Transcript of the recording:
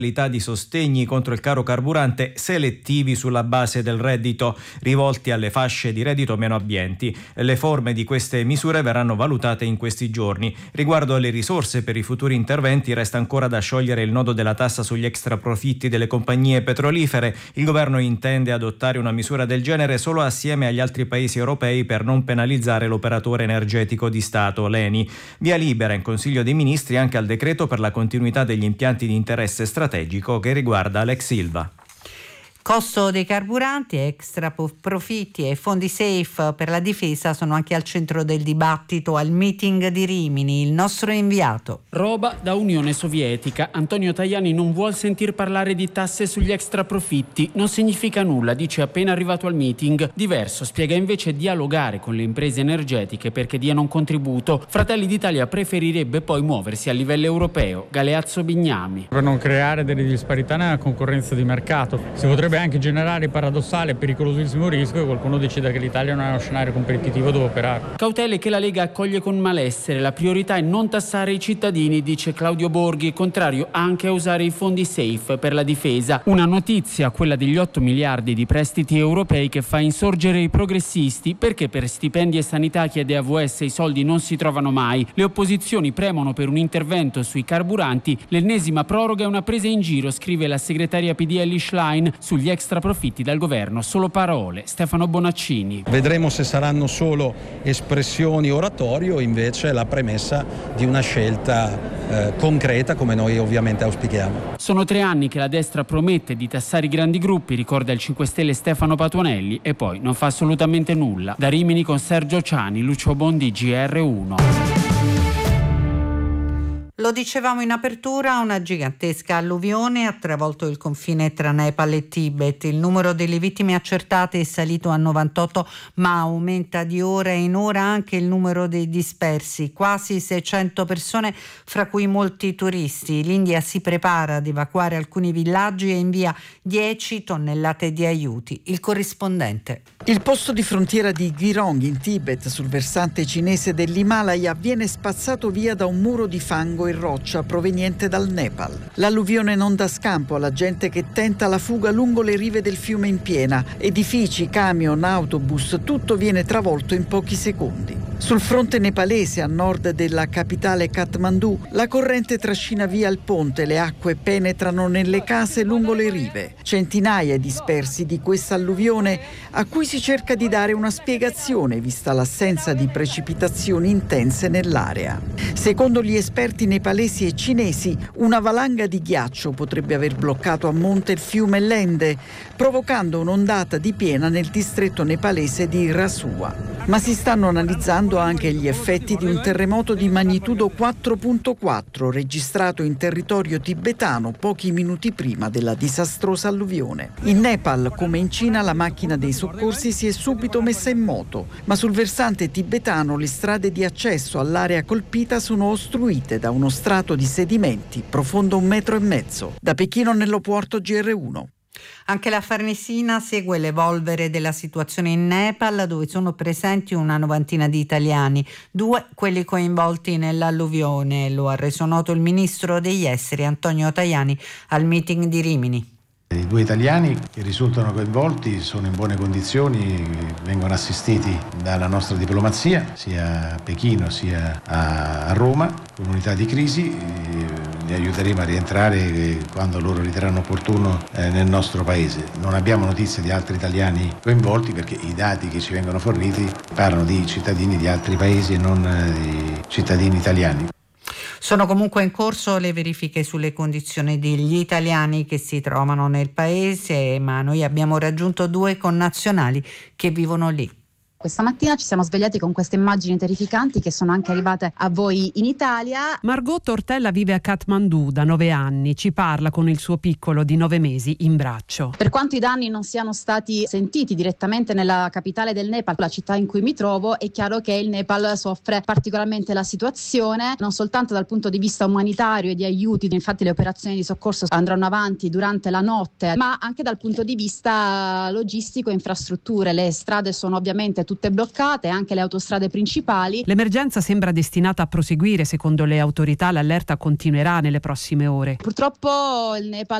di sostegni contro il caro carburante selettivi sulla base del reddito, rivolti alle fasce di reddito meno abbienti. Le forme di queste misure verranno valutate in questi giorni. Riguardo alle risorse per i futuri interventi, resta ancora da sciogliere il nodo della tassa sugli extraprofitti delle compagnie petrolifere. Il governo intende adottare una misura del genere solo assieme agli altri paesi europei per non penalizzare l'operatore energetico di Stato, l'ENI. Via libera in Consiglio dei Ministri anche al decreto per la continuità degli impianti di interesse strategico che riguarda l'ex Ilva. Costo dei carburanti, extra profitti e fondi safe per la difesa sono anche al centro del dibattito al meeting di Rimini. Il nostro inviato. Roba da Unione Sovietica. Antonio Tajani non vuol sentir parlare di tasse sugli extra profitti. Non significa nulla, dice appena arrivato al meeting. Diverso, spiega invece dialogare con le imprese energetiche perché diano un contributo. Fratelli d'Italia preferirebbe poi muoversi a livello europeo. Galeazzo Bignami. Per non creare delle disparità nella concorrenza di mercato. Si potrebbe anche generare paradossale e pericolosissimo rischio che qualcuno decida che l'Italia non è uno scenario competitivo dove operare. Cautele che la Lega accoglie con malessere. La priorità è non tassare i cittadini, dice Claudio Borghi, contrario anche a usare i fondi safe per la difesa. Una notizia, quella degli 8 miliardi di prestiti europei, che fa insorgere i progressisti, perché per stipendi e sanità chiede AVS i soldi non si trovano mai. Le opposizioni premono per un intervento sui carburanti. L'ennesima proroga è una presa in giro, scrive la segretaria PD Elly Schlein. Sugli extra profitti dal governo solo parole. Stefano Bonaccini. Vedremo se saranno solo espressioni oratorie o invece la premessa di una scelta concreta, come noi ovviamente auspichiamo. Sono 3 anni che la destra promette di tassare i grandi gruppi, ricorda il 5 Stelle Stefano Patuanelli, e poi non fa assolutamente nulla. Da Rimini con Sergio Ciani, Lucio Bondi, GR1. Lo dicevamo in apertura, una gigantesca alluvione ha travolto il confine tra Nepal e Tibet. Il numero delle vittime accertate è salito a 98, ma aumenta di ora in ora anche il numero dei dispersi, quasi 600 persone, fra cui molti turisti. L'India si prepara ad evacuare alcuni villaggi e invia 10 tonnellate di aiuti. Il corrispondente. Il posto di frontiera di Girong in Tibet, sul versante cinese dell'Himalaya, viene spazzato via da un muro di fango e roccia proveniente dal Nepal. L'alluvione non dà scampo alla gente che tenta la fuga lungo le rive del fiume in piena. Edifici, camion, autobus, tutto viene travolto in pochi secondi. Sul fronte nepalese, a nord della capitale Kathmandu, la corrente trascina via il ponte, le acque penetrano nelle case lungo le rive. Centinaia dispersi di questa alluvione a cui si cerca di dare una spiegazione vista l'assenza di precipitazioni intense nell'area. Secondo gli esperti nepalesi e cinesi, una valanga di ghiaccio potrebbe aver bloccato a monte il fiume Lende, provocando un'ondata di piena nel distretto nepalese di Rasua. Ma si stanno analizzando anche gli effetti di un terremoto di magnitudo 4.4 registrato in territorio tibetano pochi minuti prima della disastrosa alluvione. In Nepal, come in Cina, la macchina dei soccorsi si è subito messa in moto, ma sul versante tibetano le strade di accesso all'area colpita sono ostruite da uno strato di sedimenti profondo 1,5 metri. Da Pechino, Nello Porto, GR1. Anche la Farnesina segue l'evolvere della situazione in Nepal, dove sono presenti una novantina di italiani, 2 quelli coinvolti nell'alluvione. Lo ha reso noto il ministro degli esteri Antonio Tajani al meeting di Rimini. I 2 italiani che risultano coinvolti sono in buone condizioni, vengono assistiti dalla nostra diplomazia, sia a Pechino sia a Roma, con unità di crisi. Li aiuteremo a rientrare quando loro riterranno opportuno nel nostro paese. Non abbiamo notizie di altri italiani coinvolti perché i dati che ci vengono forniti parlano di cittadini di altri paesi e non di cittadini italiani. Sono comunque in corso le verifiche sulle condizioni degli italiani che si trovano nel paese, ma noi abbiamo raggiunto 2 connazionali che vivono lì. Questa mattina ci siamo svegliati con queste immagini terrificanti che sono anche arrivate a voi in Italia. Margot Tortella vive a Kathmandu da 9 anni, ci parla con il suo piccolo di 9 mesi in braccio. Per quanto i danni non siano stati sentiti direttamente nella capitale del Nepal, la città in cui mi trovo, è chiaro che il Nepal soffre particolarmente la situazione, non soltanto dal punto di vista umanitario e di aiuti, infatti le operazioni di soccorso andranno avanti durante la notte, ma anche dal punto di vista logistico e infrastrutture. Le strade sono ovviamente tutte bloccate, anche le autostrade principali. L'emergenza sembra destinata a proseguire, secondo le autorità l'allerta continuerà nelle prossime ore. Purtroppo il Nepal